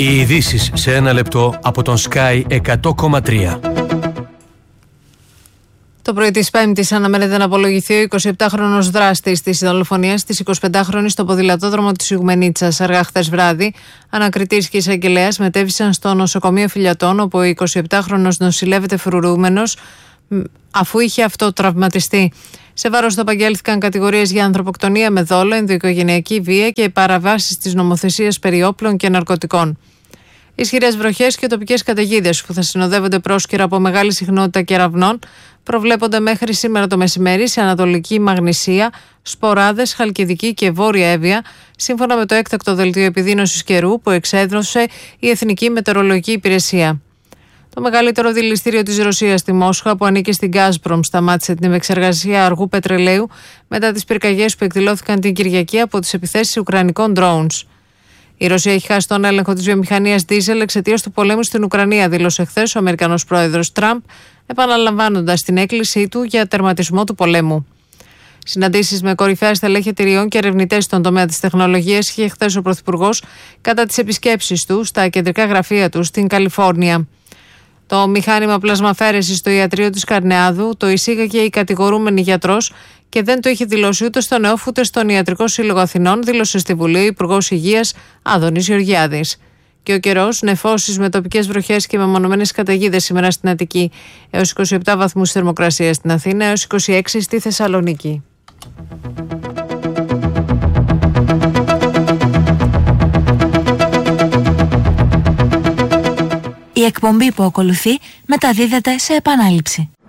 Οι ειδήσεις σε ένα λεπτό από τον Sky 100,3. Το πρωί της Πέμπτης αναμένεται να απολογηθεί ο 27χρονος δράστης της δολοφονίας της 25χρονης στο ποδηλατόδρομο της Ιγουμενίτσας. Αργά χθες βράδυ, ανακριτής και εισαγγελέας μετέβησαν στο νοσοκομείο Φιλιατών, όπου ο 27χρονος νοσηλεύεται φρουρούμενος αφού είχε αυτοτραυματιστεί. Σε βάρος του απαγγέλθηκαν κατηγορίες για ανθρωποκτονία με δόλο, ενδοοικογενειακή βία και παραβάσεις της νομοθεσίας περί όπλων και ναρκωτικών. Ισχυρές βροχές και τοπικές καταιγίδες που θα συνοδεύονται πρόσκαιρα από μεγάλη συχνότητα κεραυνών προβλέπονται μέχρι σήμερα το μεσημέρι σε Ανατολική Μαγνησία, Σποράδες, Χαλκιδική και Βόρεια Εύβοια, σύμφωνα με το έκτακτο δελτίο επιδείνωσης καιρού που εξέδωσε η Εθνική Μετεωρολογική Υπηρεσία. Το μεγαλύτερο δηληστήριο της Ρωσίας στη Μόσχα, που ανήκει στην Gazprom, σταμάτησε την επεξεργασία αργού πετρελαίου μετά τις πυρκαγιές που εκδηλώθηκαν την Κυριακή από τις επιθέσεις ουκρανικών drones. Η Ρωσία έχει χάσει τον έλεγχο της βιομηχανίας δίζελ εξαιτίας του πολέμου στην Ουκρανία, δήλωσε χθες ο Αμερικανός πρόεδρος Τραμπ, επαναλαμβάνοντας την έκκλησή του για τερματισμό του πολέμου. Συναντήσεις με κορυφαία στελέχη εταιριών και ερευνητές στον τομέα της τεχνολογίας είχε χθες ο Πρωθυπουργός κατά τις επισκέψεις του στα κεντρικά γραφεία του στην Καλιφόρνια. Το μηχάνημα πλασμαφέρεσης στο ιατρείο της Καρνεάδου το εισήγαγε η κατηγορούμενη γιατρός και δεν το είχε δηλώσει ούτε στο ΝΕΟΦ ούτε στον Ιατρικό Σύλλογο Αθηνών, δήλωσε στη Βουλή ο Υπουργός Υγείας Άδωνης Γεωργιάδης. Και ο καιρός, νεφώσεις με τοπικές βροχές και μεμονωμένες καταιγίδες σήμερα στην Αττική, έως 27 βαθμούς θερμοκρασία στην Αθήνα, έως 26 στη Θεσσαλονίκη. Η εκπομπή που ακολουθεί μεταδίδεται σε επανάληψη.